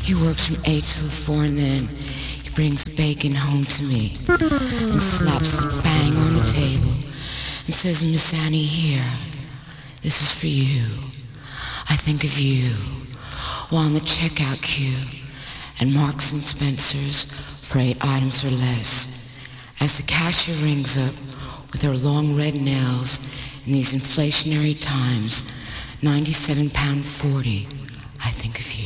He works from 8 till 4 and then he brings bacon home to me and slaps it bang on the table and says, Miss Annie, here, this is for you. I think of you while in the checkout queue at Marks and Spencer's for 8 items or less. As the cashier rings up with her long red nails in these inflationary times, £97.40, I think of you.